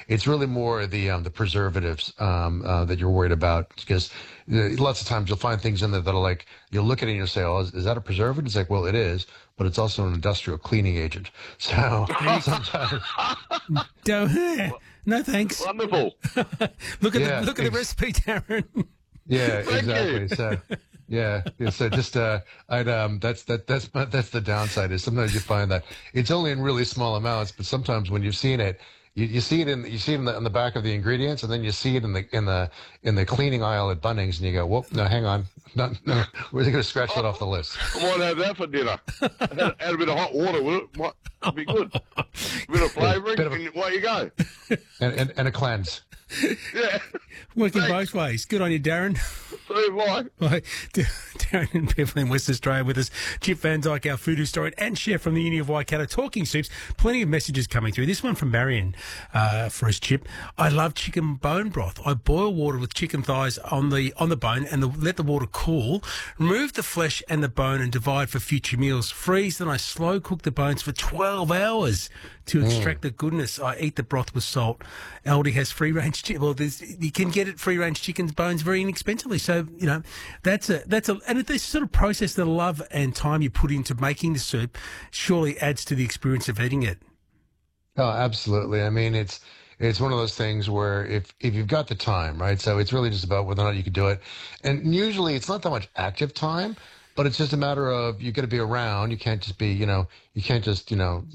it's really more the preservatives that you're worried about because lots of times you'll find things in there that are like you'll look at it and you'll say, "Oh, is that a preservative?" It's like, well, it is, but it's also an industrial cleaning agent. So sometimes, Don't, no thanks. Wonderful. yeah, Look at the recipe, Darren. yeah, Thank exactly. you. So. Yeah, so just that's the downside is sometimes you find that it's only in really small amounts, but sometimes when you've seen it, you see it on the back of the ingredients, and then you see it in the cleaning aisle at Bunnings, and you go, "Whoop, no, hang on, no, we're going to scratch that off the list." I might have that for dinner. Add a bit of hot water with it. Might be good. A bit of flavouring, and away you go. And a cleanse. Yeah. Working Thanks. both ways. Good on you, Darren. So have I. Right. Darren and Beverly in West Australia with us. Chip Van Dyke, our food historian and chef from the Uni of Waikato, talking soups. Plenty of messages coming through. This one from Marion for us, Chip. I love chicken bone broth. I boil water with chicken thighs on the bone and let the water cool. Remove the flesh and the bone and divide for future meals. Freeze, then I slow cook the bones for 12 hours to extract the goodness. I eat the broth with salt. Aldi has free-range chicken. Well, you can get it free-range chicken's bones very inexpensively. So, and this sort of process, the love and time you put into making the soup surely adds to the experience of eating it. Oh, absolutely. I mean, it's one of those things where if you've got the time, right? So it's really just about whether or not you can do it. And usually it's not that much active time, but it's just a matter of you got to be around. You can't just be, you can't just,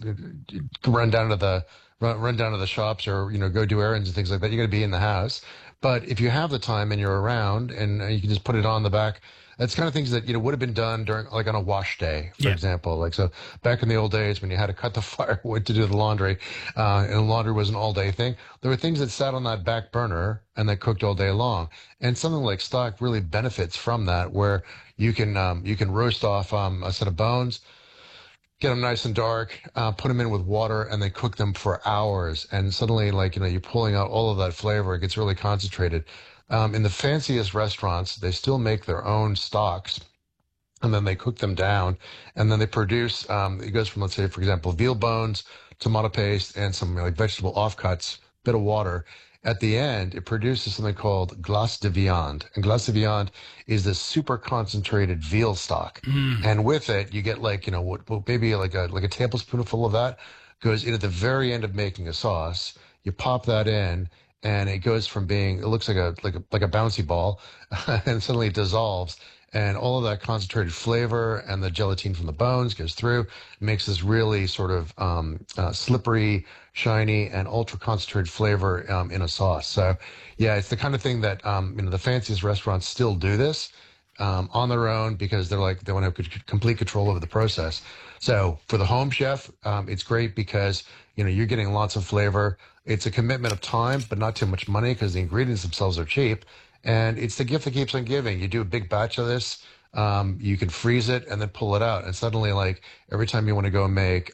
run down to the shops or, go do errands and things like that. You got to be in the house. But if you have the time and you're around and you can just put it on the back, that's kind of things that, would have been done during, like on a wash day, for example. Like, so back in the old days when you had to cut the firewood to do the laundry, and laundry was an all day thing, there were things that sat on that back burner and that cooked all day long. And something like stock really benefits from that, where you can roast off, a set of bones, get them nice and dark, put them in with water, and then cook them for hours. And suddenly, you're pulling out all of that flavor. It gets really concentrated. In the fanciest restaurants, they still make their own stocks, and then they cook them down, and then they produce, it goes from, let's say, for example, veal bones, tomato paste, and some like vegetable offcuts, bit of water. At the end, it produces something called glace de viande. And glace de viande is this super concentrated veal stock. And with it, you get maybe like a tablespoonful of that goes in at the very end of making a sauce. You pop that in, and it goes from being, it looks like a bouncy ball, and suddenly it dissolves. And all of that concentrated flavor and the gelatin from the bones goes through, makes this really sort of slippery, shiny, and ultra concentrated flavor in a sauce. So, yeah, it's the kind of thing that the fanciest restaurants still do this on their own because they want to have complete control over the process. So for the home chef, it's great because you're getting lots of flavor. It's a commitment of time, but not too much money because the ingredients themselves are cheap. And it's the gift that keeps on giving. You do a big batch of this, you can freeze it and then pull it out. And suddenly, every time you want to go make,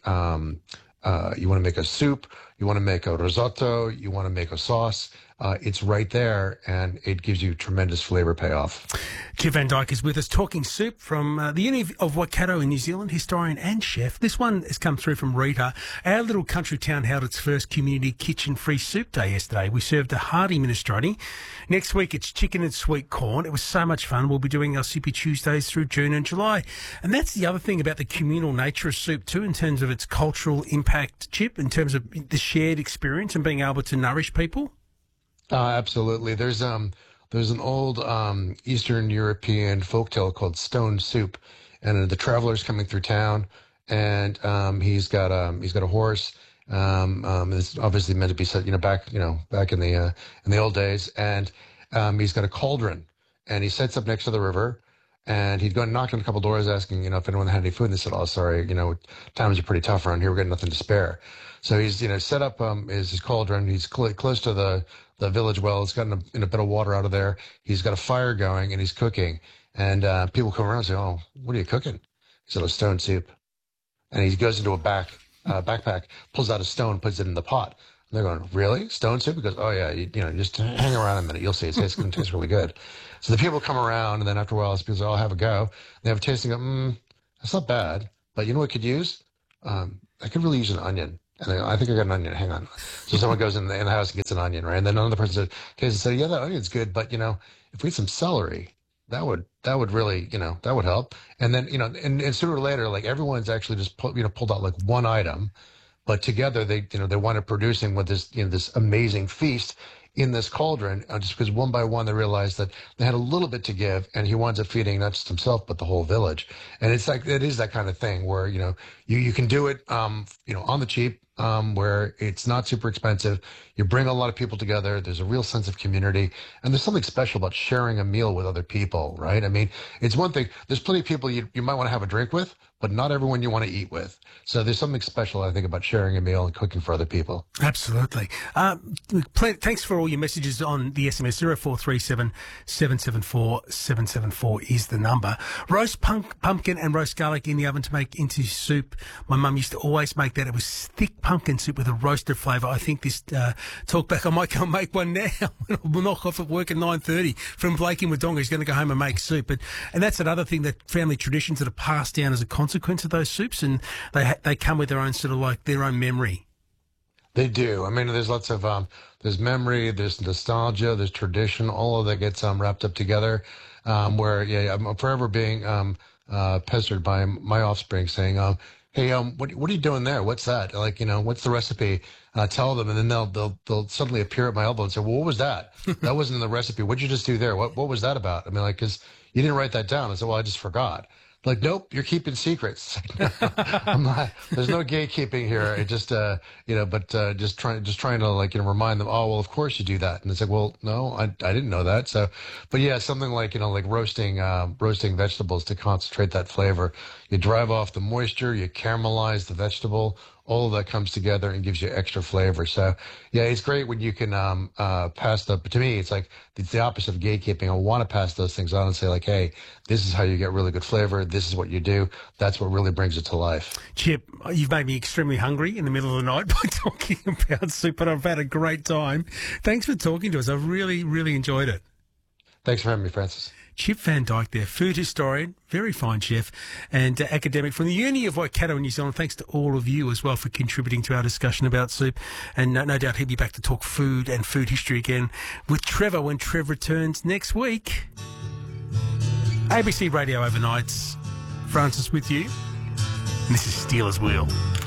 you want to make a soup, you want to make a risotto, you want to make a sauce, it's right there, and it gives you tremendous flavor payoff. Chip Van Dyke is with us talking soup from the Uni of Waikato in New Zealand, historian and chef. This one has come through from Rita. Our little country town held its first community kitchen-free soup day yesterday. We served a hearty minestrone. Next week, it's chicken and sweet corn. It was so much fun. We'll be doing our Soupy Tuesdays through June and July. And that's the other thing about the communal nature of soup too, in terms of its cultural impact, Chip, in terms of the shared experience and being able to nourish people. Absolutely. There's an old Eastern European folktale called Stone Soup, and the traveler's coming through town, and he's got a horse. It's obviously meant to be set, back in the old days, and he's got a cauldron, and he sets up next to the river. And he'd go and knock on a couple doors asking, if anyone had any food. And they said, "Oh, sorry, times are pretty tough around here. We've got nothing to spare." So he's, set up his cauldron. He's close to the village well. It's gotten a bit of water out of there. He's got a fire going and he's cooking. And people come around and say, "Oh, what are you cooking?" He said, "Oh, stone soup." And he goes into a backpack, pulls out a stone, puts it in the pot. And they're going, "Really? Stone soup?" He goes, "Oh, yeah, just hang around a minute. You'll see. It's going to taste really good." So the people come around, and then after a while, people say, "Oh, I'll have a go." They have a taste and go, "That's not bad. But you know what I could use? I could really use an onion." And I think I got an onion. Hang on. So someone goes in the house and gets an onion, right? And then another person tastes it and said, yeah, that onion's good, but if we had some celery, that would really, that would help. And then, and sooner or later, like everyone's actually just pulled out like one item, but together they wind up producing with this amazing feast in this cauldron, just because one by one they realized that they had a little bit to give, and he winds up feeding not just himself but the whole village. And it is that kind of thing where you can do it on the cheap, where it's not super expensive. You bring a lot of people together. There's a real sense of community, and there's something special about sharing a meal with other people, right? I mean, it's one thing. There's plenty of people you might want to have a drink with, but not everyone you want to eat with. So there's something special, I think, about sharing a meal and cooking for other people. Absolutely. Thanks for all your messages on the SMS. 0437 774 774 is the number. Roast pumpkin and roast garlic in the oven to make into soup. My mum used to always make that. It was thick pumpkin soup with a roasted flavour. I think this talk back, I might go and make one now. We'll knock off at work at 9:30 from Blake in Wodonga. He's going to go home and make soup. And that's another thing, that family traditions that are passed down as a consequence of those soups, and they come with their own sort of like their own memory. They do. I mean, there's lots of there's memory, there's nostalgia, there's tradition. All of that gets wrapped up together. Where I'm forever being pestered by my offspring saying, "Hey, what are you doing there? What's that? Like, what's the recipe?" Tell them, and then they'll suddenly appear at my elbow and say, "Well, what was that? That wasn't in the recipe. What'd you just do there? What was that about?" I mean, like, because you didn't write that down. I said, "Well, I just forgot." Like, nope, you're keeping secrets. I'm not. There's no gatekeeping here. It just, just trying to like, remind them. Oh, well, of course you do that. And it's like, well, no, I didn't know that. So, but yeah, something like, like roasting vegetables to concentrate that flavor. You drive off the moisture, you caramelize the vegetable. All of that comes together and gives you extra flavor. So, yeah, it's great when you can pass the. But to me, it's like it's the opposite of gatekeeping. I want to pass those things on and say, like, hey, this is how you get really good flavor. This is what you do. That's what really brings it to life. Chip, you've made me extremely hungry in the middle of the night by talking about soup, but I've had a great time. Thanks for talking to us. I've really, really enjoyed it. Thanks for having me, Francis. Chip Van Dyke there, food historian, very fine chef, and academic from the Uni of Waikato in New Zealand. Thanks to all of you as well for contributing to our discussion about soup. And no doubt he'll be back to talk food and food history again with Trevor when Trevor returns next week. ABC Radio Overnights. Francis with you. And this is Steelers Wheel.